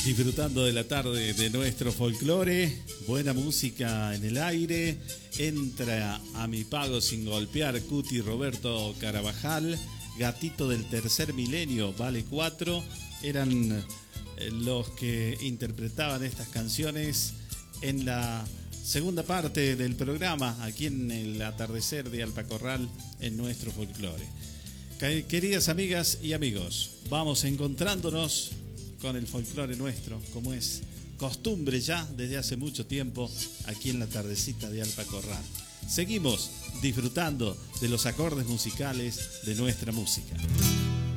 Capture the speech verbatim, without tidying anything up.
Disfrutando de la tarde de nuestro folclore, buena música en el aire. Entra a Mi Pago Sin Golpear, Cuti Roberto Carabajal. Gatito del Tercer Milenio, Vale cuatro. Eran los que interpretaban estas canciones en la segunda parte del programa, aquí en el atardecer de Alpacorral, en nuestro folclore. Queridas amigas y amigos, vamos encontrándonos con el folclore nuestro, como es costumbre ya desde hace mucho tiempo aquí en la tardecita de Alpacorral. Seguimos disfrutando de los acordes musicales de nuestra música.